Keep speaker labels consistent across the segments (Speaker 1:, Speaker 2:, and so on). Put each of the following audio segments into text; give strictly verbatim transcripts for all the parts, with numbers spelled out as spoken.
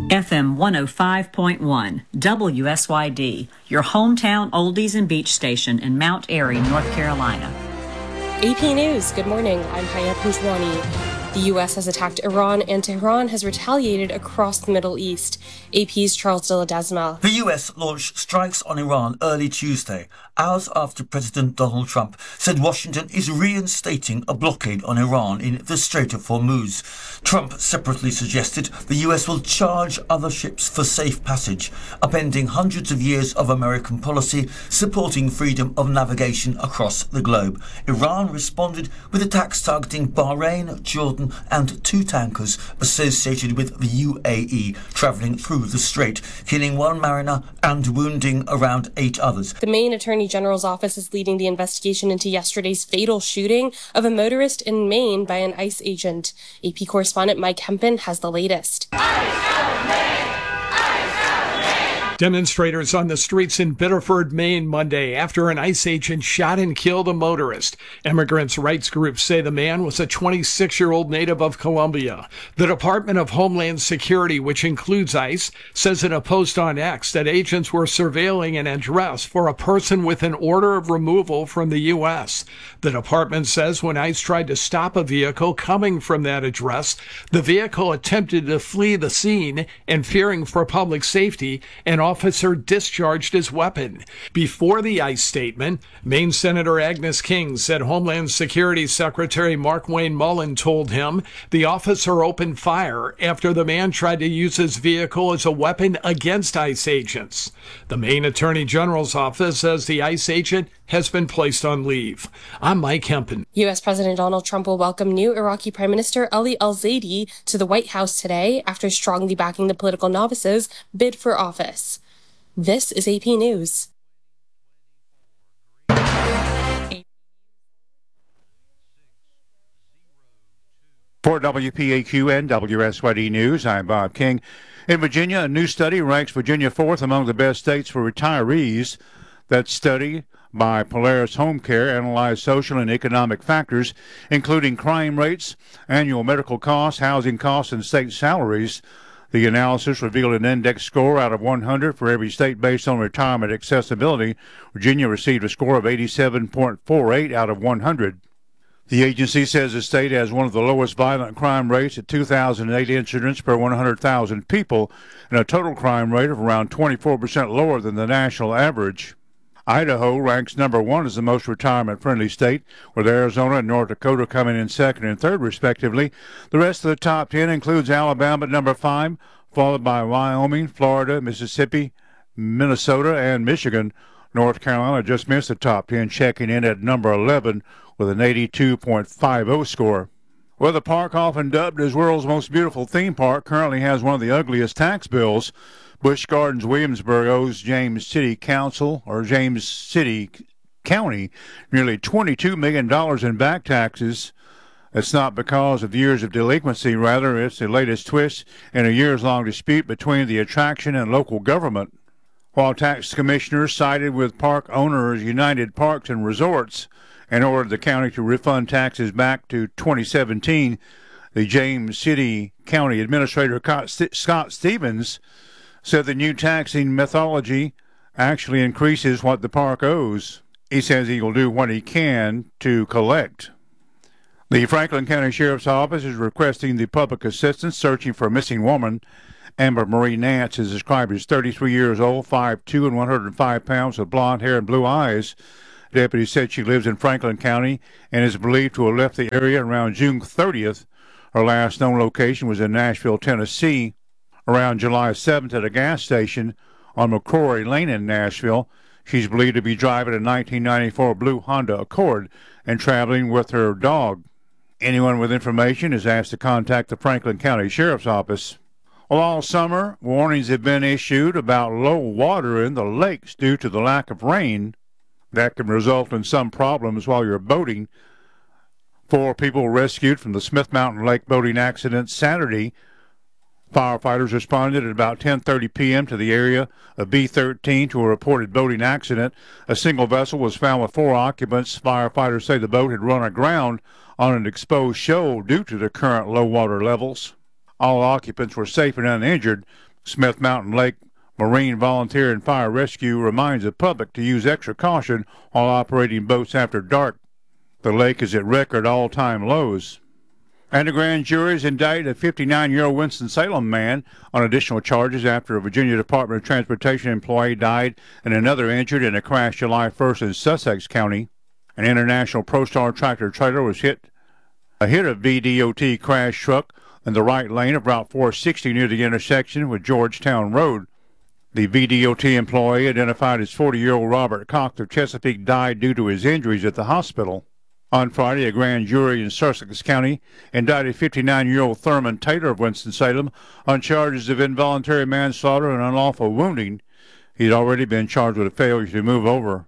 Speaker 1: F M one oh five point one, W S Y D, your hometown oldies and beach station in Mount Airy, North Carolina.
Speaker 2: A P News, good morning. I'm Haya Pujwani. The U S has attacked Iran and Tehran has retaliated across the Middle East. A P's Charles de Ledesma.
Speaker 3: The U S launched strikes on Iran early Tuesday, hours after President Donald Trump said Washington is reinstating a blockade on Iran in the Strait of Hormuz. Trump separately suggested the U S will charge other ships for safe passage, upending hundreds of years of American policy supporting freedom of navigation across the globe. Iran responded with attacks targeting Bahrain, Jordan and two tankers associated with the U A E travelling through the strait, killing one mariner and wounding around eight others.
Speaker 2: The Maine Attorney General's office is leading the investigation into yesterday's fatal shooting of a motorist in Maine by an ICE agent. A P correspondent Mike Hempen has the latest.
Speaker 4: Demonstrators on the streets in Biddeford, Maine Monday after an ICE agent shot and killed a motorist. Immigrants' rights groups say the man was a twenty-six-year-old native of Colombia. The Department of Homeland Security, which includes ICE, says in a post on X that agents were surveilling an address for a person with an order of removal from the U S. The department says when ICE tried to stop a vehicle coming from that address, the vehicle attempted to flee the scene and fearing for public safety, an officer discharged his weapon. Before the ICE statement, Maine Senator Agnes King said Homeland Security Secretary Markwayne Mullin told him the officer opened fire after the man tried to use his vehicle as a weapon against ICE agents. The Maine Attorney General's office says the ICE agent has been placed on leave. I'm Mike Hempen.
Speaker 2: U S President Donald Trump will welcome new Iraqi Prime Minister Ali al-Zaidi to the White House today after strongly backing the political novice's bid for office. This is A P News.
Speaker 5: For W P A Q and W S Y D News, I'm Bob King. In Virginia, a new study ranks Virginia fourth among the best states for retirees. That study by Polaris Home Care analyzed social and economic factors, including crime rates, annual medical costs, housing costs, and state salaries. The analysis revealed an index score out of one hundred for every state based on retirement accessibility. Virginia received a score of eighty-seven point four eight out of one hundred. The agency says the state has one of the lowest violent crime rates at two thousand eight incidents per one hundred thousand people and a total crime rate of around twenty-four percent lower than the national average. Idaho ranks number one as the most retirement-friendly state, with Arizona and North Dakota coming in second and third, respectively. The rest of the top ten includes Alabama at number five, followed by Wyoming, Florida, Mississippi, Minnesota, and Michigan. North Carolina just missed the top ten, checking in at number eleven with an eighty-two point five oh score. Well, the park, often dubbed as world's most beautiful theme park, currently has one of the ugliest tax bills. Busch Gardens Williamsburg owes James City Council, or James City County, nearly twenty-two million dollars in back taxes. It's not because of years of delinquency, rather it's the latest twist in a years-long dispute between the attraction and local government. While tax commissioners sided with park owners United Parks and Resorts and ordered the county to refund taxes back to twenty seventeen, the James City County Administrator Scott Stevens said the new taxing methodology actually increases what the park owes. He says he will do what he can to collect. The Franklin County Sheriff's Office is requesting the public assistance searching for a missing woman. Amber Marie Nance is described as thirty-three years old, five foot two, and one hundred five pounds, with blonde hair and blue eyes. Deputies said she lives in Franklin County and is believed to have left the area around June thirtieth. Her last known location was in Nashville, Tennessee, around July seventh at a gas station on McCrory Lane in Nashville. She's believed to be driving a nineteen ninety-four blue Honda Accord and traveling with her dog. Anyone with information is asked to contact the Franklin County Sheriff's Office. Well, all summer, warnings have been issued about low water in the lakes due to the lack of rain. That can result in some problems while you're boating. Four people rescued from the Smith Mountain Lake boating accident Saturday. Firefighters responded at about ten thirty p.m. to the area of B thirteen to a reported boating accident. A single vessel was found with four occupants. Firefighters say the boat had run aground on an exposed shoal due to the current low water levels. All occupants were safe and uninjured, Smith Mountain Lake Marine Volunteer and Fire Rescue reminds the public to use extra caution while operating boats after dark. The lake is at record all-time lows. And a grand jury has indicted a fifty-nine-year-old Winston-Salem man on additional charges after a Virginia Department of Transportation employee died and another injured in a crash July first in Sussex County. An International ProStar tractor trailer was hit a hit a V D O T crash truck in the right lane of Route four sixty near the intersection with Georgetown Road. The V D O T employee, identified as forty-year-old Robert Cox of Chesapeake, died due to his injuries at the hospital. On Friday, a grand jury in Sussex County indicted fifty-nine-year-old Thurman Taylor of Winston-Salem on charges of involuntary manslaughter and unlawful wounding. He'd already been charged with a failure to move over.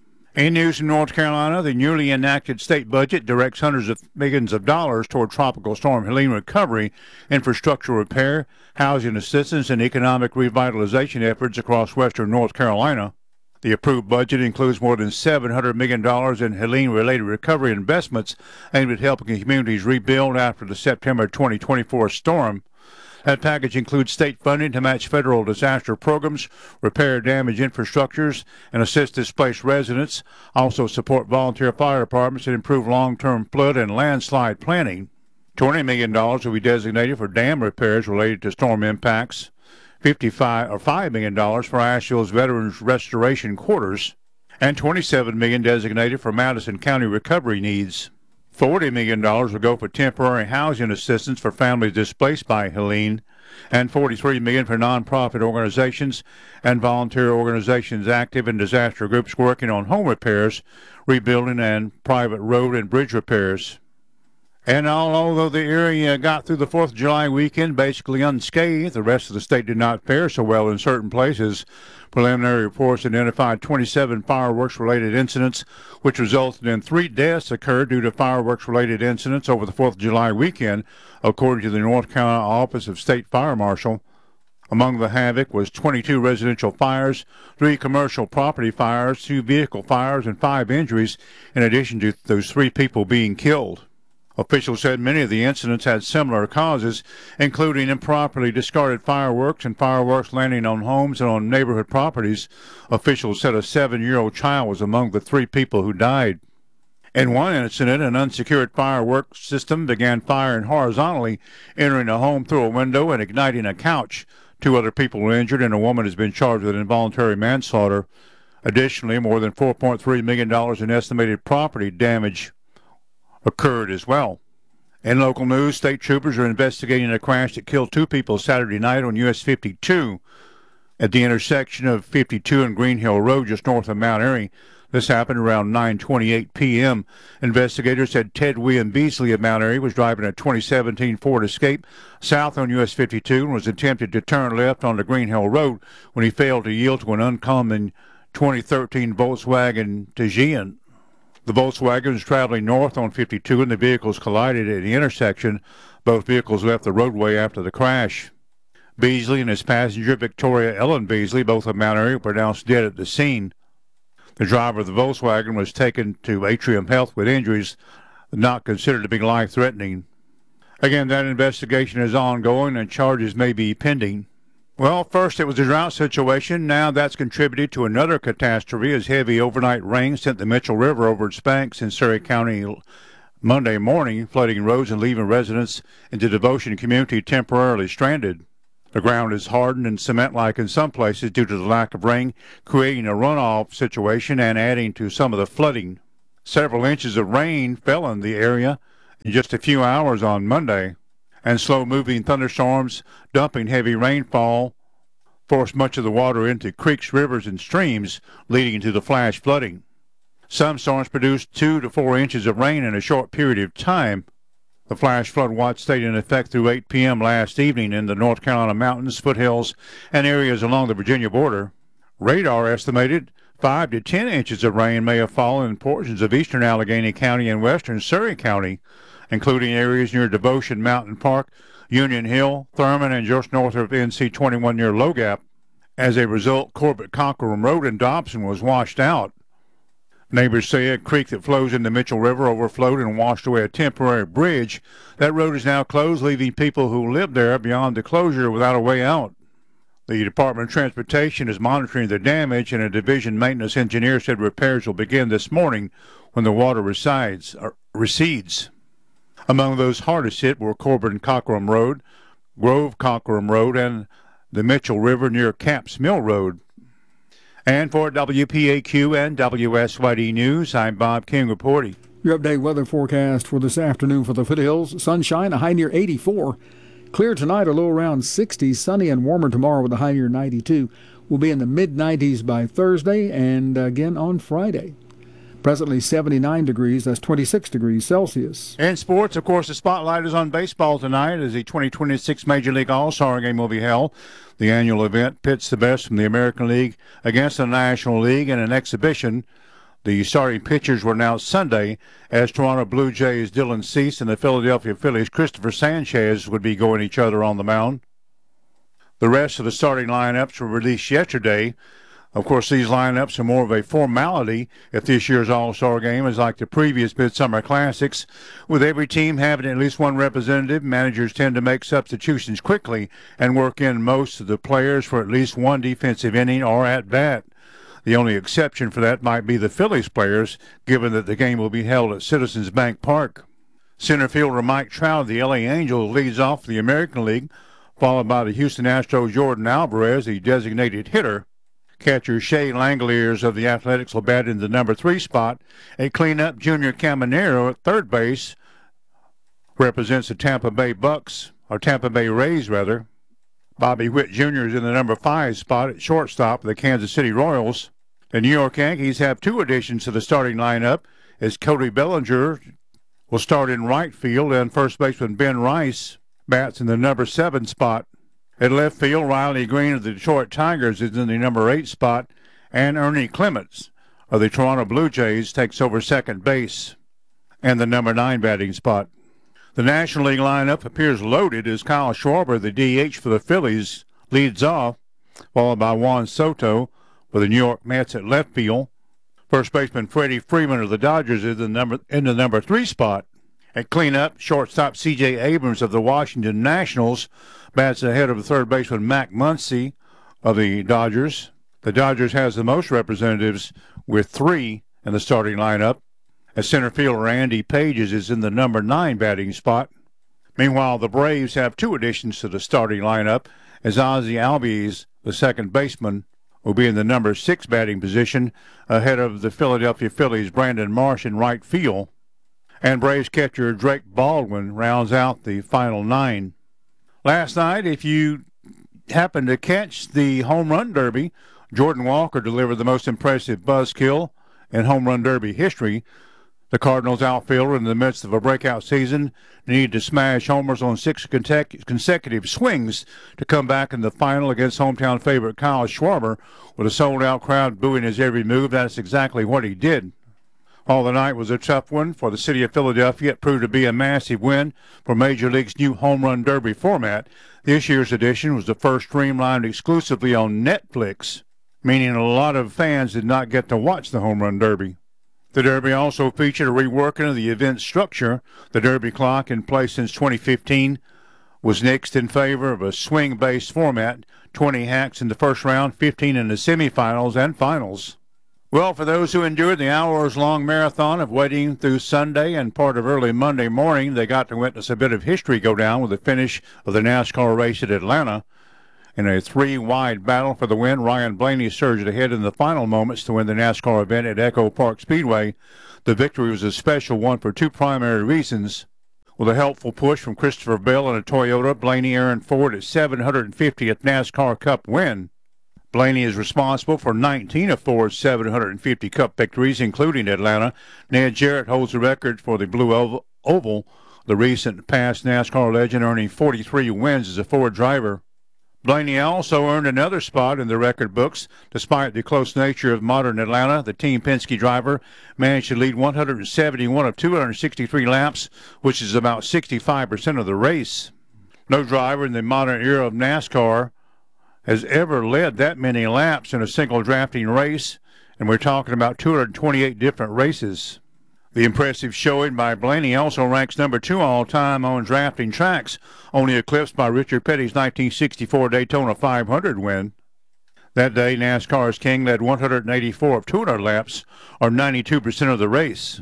Speaker 5: In news in North Carolina, the newly enacted state budget directs hundreds of millions of dollars toward Tropical Storm Helene recovery, infrastructure repair, housing assistance, and economic revitalization efforts across western North Carolina. The approved budget includes more than seven hundred million dollars in Helene-related recovery investments aimed at helping communities rebuild after the September twenty twenty-four storm. That package includes state funding to match federal disaster programs, repair damaged infrastructures, and assist displaced residents, also support volunteer fire departments and improve long-term flood and landslide planning. twenty million dollars will be designated for dam repairs related to storm impacts. fifty-five or five million dollars for Asheville's Veterans Restoration Quarters, and twenty-seven million dollars designated for Madison County recovery needs. forty million dollars will go for temporary housing assistance for families displaced by Helene, and forty-three million dollars for nonprofit organizations and volunteer organizations active in disaster groups working on home repairs, rebuilding, and private road and bridge repairs. And although the area got through the fourth of July weekend basically unscathed, the rest of the state did not fare so well in certain places. Preliminary reports identified twenty-seven fireworks-related incidents, which resulted in three deaths occurred due to fireworks-related incidents over the fourth of July weekend, according to the North Carolina Office of State Fire Marshal. Among the havoc was twenty-two residential fires, three commercial property fires, two vehicle fires, and five injuries, in addition to those three people being killed. Officials said many of the incidents had similar causes, including improperly discarded fireworks and fireworks landing on homes and on neighborhood properties. Officials said a seven-year-old child was among the three people who died. In one incident, an unsecured fireworks system began firing horizontally, entering a home through a window and igniting a couch. Two other people were injured, and a woman has been charged with involuntary manslaughter. Additionally, more than four point three million dollars in estimated property damage occurred as well. In local news, state troopers are investigating a crash that killed two people Saturday night on U S fifty-two at the intersection of fifty-two and Green Hill Road just north of Mount Airy. This happened around nine twenty-eight p.m. Investigators said Ted William Beasley of Mount Airy was driving a twenty seventeen Ford Escape south on U S fifty-two and was attempted to turn left onto Green Hill Road when he failed to yield to an uncommon twenty thirteen Volkswagen Tiguan. The Volkswagen was traveling north on fifty-two and the vehicles collided at the intersection. Both vehicles left the roadway after the crash. Beasley and his passenger, Victoria Ellen Beasley, both of Mount Airy, were pronounced dead at the scene. The driver of the Volkswagen was taken to Atrium Health with injuries not considered to be life-threatening. Again, that investigation is ongoing and charges may be pending. Well, first it was a drought situation. Now that's contributed to another catastrophe as heavy overnight rain sent the Mitchell River over its banks in Surry County Monday morning, flooding roads and leaving residents in the Devotion community temporarily stranded. The ground is hardened and cement-like in some places due to the lack of rain, creating a runoff situation and adding to some of the flooding. Several inches of rain fell in the area in just a few hours on Monday, and slow-moving thunderstorms dumping heavy rainfall forced much of the water into creeks, rivers, and streams, leading to the flash flooding. Some storms produced two to four inches of rain in a short period of time. The flash flood watch stayed in effect through eight p.m. last evening in the North Carolina mountains, foothills, and areas along the Virginia border. Radar estimated five to ten inches of rain may have fallen in portions of eastern Allegheny County and western Surry County, including areas near Devotion Mountain Park, Union Hill, Thurman, and just north of N C twenty-one near Low Gap. As a result, Corbett-Cockrell Road in Dobson was washed out. Neighbors say a creek that flows in the Mitchell River overflowed and washed away a temporary bridge. That road is now closed, leaving people who live there beyond the closure without a way out. The Department of Transportation is monitoring the damage, and a division maintenance engineer said repairs will begin this morning when the water resides, or recedes. Among those hardest hit were Corbin-Cockrum Road, Grove-Cockrum Road, and the Mitchell River near Caps Mill Road. And for W P A Q and W S Y D News, I'm Bob King reporting.
Speaker 6: Your update weather forecast for this afternoon for the foothills. Sunshine, a high near eighty-four. Clear tonight, a low around sixty. Sunny and warmer tomorrow with a high near ninety-two. We'll be in the mid nineties by Thursday and again on Friday. Presently seventy-nine degrees, that's twenty-six degrees Celsius.
Speaker 5: In sports, of course, the spotlight is on baseball tonight as the twenty twenty-six Major League All-Star Game will be held. The annual event pits the best from the American League against the National League in an exhibition. The starting pitchers were announced Sunday as Toronto Blue Jays' Dylan Cease and the Philadelphia Phillies' Christopher Sanchez would be going each other on the mound. The rest of the starting lineups were released yesterday. Of course, these lineups are more of a formality if this year's All-Star Game is like the previous Midsummer Classics. With every team having at least one representative, managers tend to make substitutions quickly and work in most of the players for at least one defensive inning or at-bat. The only exception for that might be the Phillies players, given that the game will be held at Citizens Bank Park. Center fielder Mike Trout of the L A Angels leads off the American League, followed by the Houston Astros' Jordan Alvarez, the designated hitter. Catcher Shea Langoliers of the Athletics will bat in the number three spot. A cleanup Junior Caminero at third base represents the Tampa Bay Bucks, or Tampa Bay Rays, rather. Bobby Witt Junior is in the number five spot at shortstop of the Kansas City Royals. The New York Yankees have two additions to the starting lineup as Cody Bellinger will start in right field and first baseman Ben Rice bats in the number seven spot. At left field, Riley Green of the Detroit Tigers is in the number eight spot, and Ernie Clements of the Toronto Blue Jays takes over second base and the number nine batting spot. The National League lineup appears loaded as Kyle Schwarber, the D H for the Phillies, leads off, followed by Juan Soto for the New York Mets at left field. First baseman Freddie Freeman of the Dodgers is the number, in the number three spot. At cleanup, shortstop C J Abrams of the Washington Nationals bats ahead of third baseman Mac Muncy of the Dodgers. The Dodgers has the most representatives with three in the starting lineup. As center fielder Andy Pages is in the number nine batting spot. Meanwhile, the Braves have two additions to the starting lineup as Ozzie Albies, the second baseman, will be in the number six batting position ahead of the Philadelphia Phillies' Brandon Marsh in right field. And Braves catcher Drake Baldwin rounds out the final nine. Last night, if you happened to catch the home run derby, Jordan Walker delivered the most impressive buzzkill in home run derby history. The Cardinals outfielder, in the midst of a breakout season, needed to smash homers on six consecutive swings to come back in the final against hometown favorite Kyle Schwarber. With a sold-out crowd booing his every move, that's exactly what he did. All the night was a tough one for the city of Philadelphia. It proved to be a massive win for Major League's new home run derby format. This year's edition was the first streamlined exclusively on Netflix, meaning a lot of fans did not get to watch the home run derby. The derby also featured a reworking of the event structure. The derby clock, in place since twenty fifteen, was nixed in favor of a swing-based format, twenty hacks in the first round, fifteen in the semifinals and finals. Well, for those who endured the hours-long marathon of waiting through Sunday and part of early Monday morning, they got to witness a bit of history go down with the finish of the NASCAR race at Atlanta. In a three-wide battle for the win, Ryan Blaney surged ahead in the final moments to win the NASCAR event at Echo Park Speedway. The victory was a special one for two primary reasons. With a helpful push from Christopher Bell and a Toyota, Blaney earned Ford his seven hundred fiftieth NASCAR Cup win. Blaney is responsible for nineteen of Ford's seven hundred fifty Cup victories, including Atlanta. Ned Jarrett holds the record for the Blue Oval, the recent past NASCAR legend, earning forty-three wins as a Ford driver. Blaney also earned another spot in the record books. Despite the close nature of modern Atlanta, the Team Penske driver managed to lead one hundred seventy-one of two hundred sixty-three laps, which is about sixty-five percent of the race. No driver in the modern era of NASCAR has ever led that many laps in a single drafting race, and we're talking about two hundred twenty-eight different races. The impressive showing by Blaney also ranks number two all-time on drafting tracks, only eclipsed by Richard Petty's nineteen sixty-four Daytona five hundred win. That day, NASCAR's King led one hundred eighty-four of two hundred laps, or ninety-two percent of the race.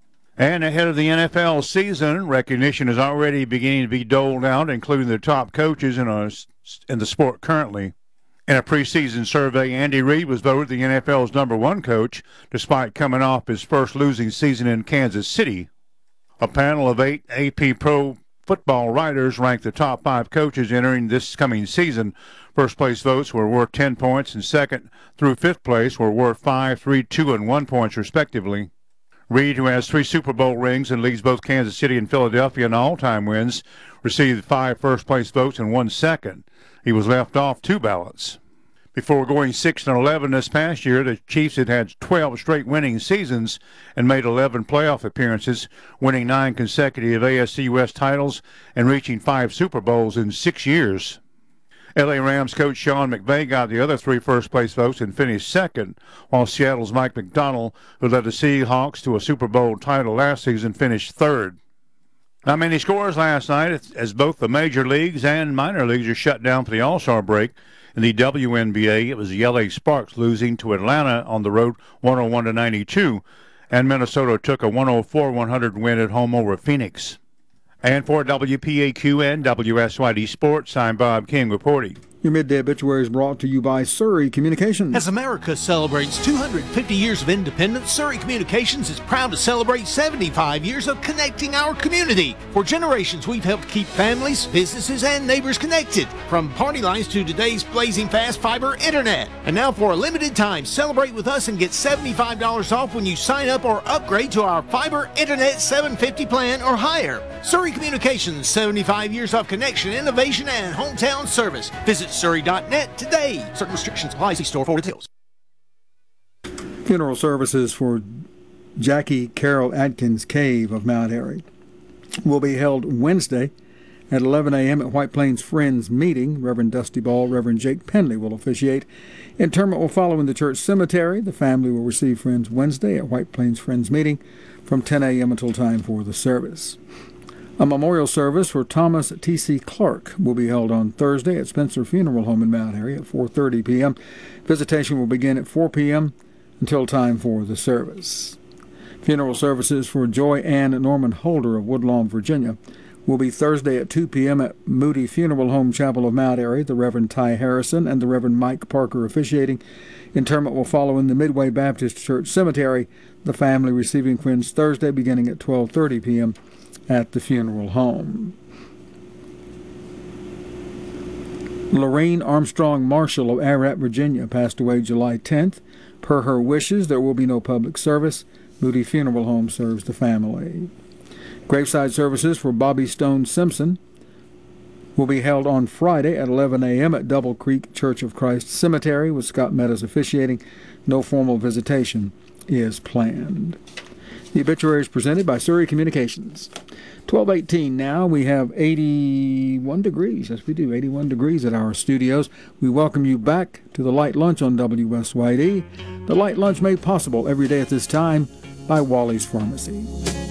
Speaker 5: And ahead of the N F L season, recognition is already beginning to be doled out, including the top coaches in, a, in the sport currently. In a preseason survey, Andy Reid was voted the N F L's number one coach, despite coming off his first losing season in Kansas City. A panel of eight A P Pro football writers ranked the top five coaches entering this coming season. First-place votes were worth ten points, and second through fifth place were worth five, three, two, and one points, respectively. Reid, who has three Super Bowl rings and leads both Kansas City and Philadelphia in all-time wins, received five first-place votes and one second. He was left off two ballots. Before going six and eleven this past year, the Chiefs had had twelve straight winning seasons and made eleven playoff appearances, winning nine consecutive A F C West titles and reaching five Super Bowls in six years. L A Rams coach Sean McVay got the other three first-place votes and finished second, while Seattle's Mike McDonald, who led the Seahawks to a Super Bowl title last season, finished third. Not many scores last night, as both the major leagues and minor leagues are shut down for the All-Star break. In the W N B A, it was the L A Sparks losing to Atlanta on the road one oh one to ninety-two, and Minnesota took a one oh four one hundred win at home over Phoenix. And for W P A Q and W S Y D Sports, I'm Bob King reporting.
Speaker 6: Your midday obituary is brought to you by Surrey Communications.
Speaker 7: As America celebrates two hundred fifty years of independence, Surrey Communications is proud to celebrate seventy-five years of connecting our community. For generations, we've helped keep families, businesses, and neighbors connected, from party lines to today's blazing fast fiber internet. And now for a limited time, celebrate with us and get seventy-five dollars off when you sign up or upgrade to our fiber internet seven fifty plan or higher. Surrey Communications, seventy-five years of connection, innovation, and hometown service. Visit Surrey dot net today. Certain restrictions apply. See store for details.
Speaker 6: Funeral services for Jackie Carol Atkins Cave of Mount Airy will be held Wednesday at eleven a.m. at White Plains Friends Meeting. Reverend Dusty Ball, Reverend Jake Penley will officiate. Interment will follow in the church cemetery. The family will receive friends Wednesday at White Plains Friends Meeting from ten a.m. until time for the service. A memorial service for Thomas T C. Clark will be held on Thursday at Spencer Funeral Home in Mount Airy at four thirty p.m. Visitation will begin at four p.m. until time for the service. Funeral services for Joy Ann Norman Holder of Woodlawn, Virginia will be Thursday at two p.m. at Moody Funeral Home Chapel of Mount Airy. The Reverend Ty Harrison and the Reverend Mike Parker officiating. Interment will follow in the Midway Baptist Church Cemetery. The family receiving friends Thursday beginning at twelve thirty p.m. at the funeral home. Lorraine Armstrong Marshall of Ararat, Virginia, passed away July tenth. Per her wishes, there will be no public service. Moody Funeral Home serves the family. Graveside services for Bobby Stone Simpson will be held on Friday at eleven a.m. at Double Creek Church of Christ Cemetery, with Scott Meadows officiating. No formal visitation is planned. The obituary is presented by Surrey Communications. twelve eighteen now. We have eighty-one degrees. Yes, we do. eighty-one degrees at our studios. We welcome you back to the Light Lunch on W S Y D. The Light Lunch made possible every day at this time by Wally's Pharmacy.